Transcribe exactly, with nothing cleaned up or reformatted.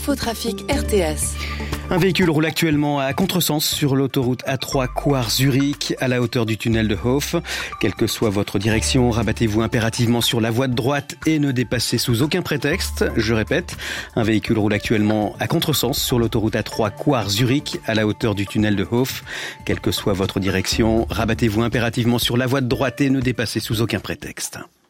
Infotrafic R T S. Un véhicule roule actuellement à contresens sur l'autoroute A trois Coire-Zurich à la hauteur du tunnel de Hof. Quelle que soit votre direction, rabattez-vous impérativement sur la voie de droite et ne dépassez sous aucun prétexte. Je répète, un véhicule roule actuellement à contresens sur l'autoroute A trois Coire-Zurich à la hauteur du tunnel de Hof. Quelle que soit votre direction, rabattez-vous impérativement sur la voie de droite et ne dépassez sous aucun prétexte.